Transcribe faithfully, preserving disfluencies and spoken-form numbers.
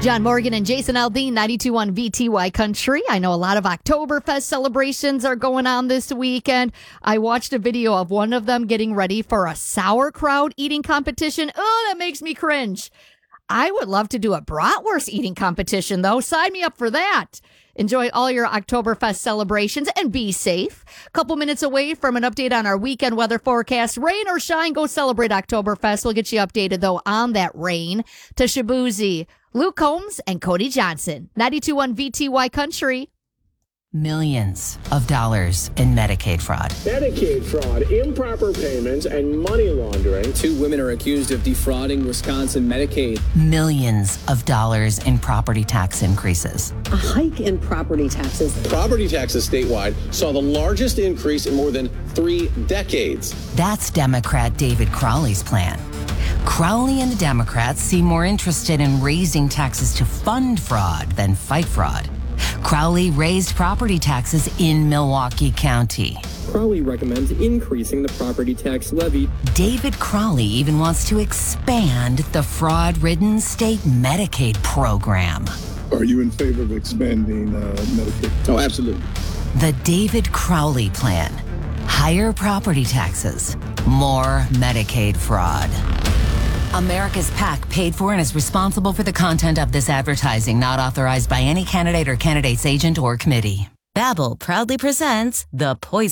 John Morgan and Jason Aldean, ninety-two point one V T Y Country. I know a lot of Oktoberfest celebrations are going on this weekend. I watched a video of one of them getting ready for a sauerkraut eating competition. Oh, that makes me cringe. I would love to do a bratwurst eating competition, though. Sign me up for that. Enjoy all your Oktoberfest celebrations and be safe. A couple minutes away from an update on our weekend weather forecast. Rain or shine, go celebrate Oktoberfest. We'll get you updated, though, on that rain. To Shabuzi, Luke Combs, and Cody Johnson. ninety-two point one V T Y Country. Millions of dollars in Medicaid fraud. Medicaid fraud, improper payments, and money laundering. Two women are accused of defrauding Wisconsin Medicaid. Millions of dollars in property tax increases. A hike in property taxes. Property taxes statewide saw the largest increase in more than three decades. That's Democrat David Crowley's plan. Crowley and the Democrats seem more interested in raising taxes to fund fraud than fight fraud. Crowley raised property taxes in Milwaukee County. Crowley recommends increasing the property tax levy. David Crowley even wants to expand the fraud-ridden state Medicaid program. Are you in favor of expanding uh, Medicaid? Oh, absolutely. The David Crowley plan. Higher property taxes, more Medicaid fraud. America's PAC paid for and is responsible for the content of this advertising, not authorized by any candidate or candidate's agent or committee. Babbel proudly presents The Poison